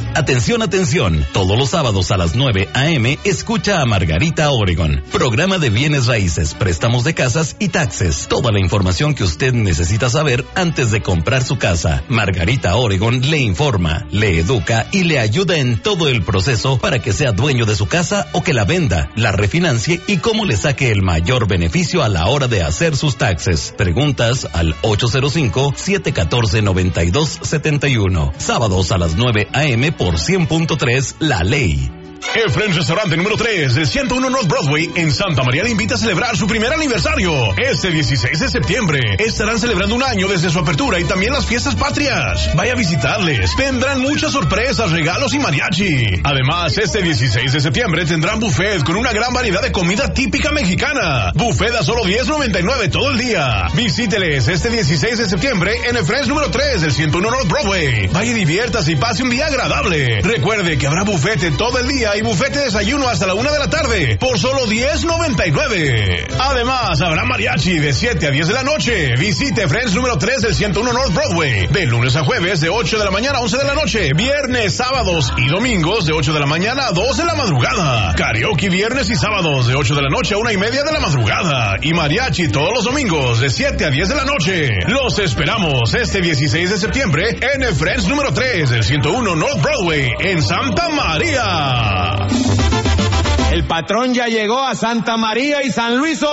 Atención, atención. Todos los sábados a las 9 a.m. escucha a Margarita Oregon. Programa de bienes raíces, préstamos de casas y taxes. Toda la información que usted necesita saber antes de comprar su casa. Margarita Oregon le informa, le educa y le ayuda en todo el proceso para que sea dueño de su casa o que la venda, la refinancie y cómo le saque el mayor beneficio a la hora de hacer sus taxes. Preguntas al 805-714-9271. Sábados a las 9 a.m. por 100.3 La Ley. Efren's Restaurante número 3 del 101 North Broadway en Santa María le invita a celebrar su primer aniversario. Este 16 de septiembre estarán celebrando un año desde su apertura y también las fiestas patrias. Vaya a visitarles. Tendrán muchas sorpresas, regalos y mariachi. Además, este 16 de septiembre tendrán buffet con una gran variedad de comida típica mexicana. Buffet a solo $10.99 todo el día. Visíteles este 16 de septiembre en Efren's número 3 del 101 North Broadway. Vaya y diviértase y pase un día agradable. Recuerde que habrá buffet todo el día y bufete de desayuno hasta la 1 de la tarde por solo $10.99. Además, habrá mariachi de 7 a 10 de la noche. Visite Friends número 3 del 101 North Broadway. De lunes a jueves de 8 de la mañana a 11 de la noche. Viernes, sábados y domingos de 8 de la mañana a 2 de la madrugada. Karaoke viernes y sábados de 8 de la noche a 1:30 de la madrugada. Y mariachi todos los domingos de 7 a 10 de la noche. Los esperamos este 16 de septiembre en Friends número 3 del 101 North Broadway en Santa María. El patrón ya llegó a Santa María y San Luis.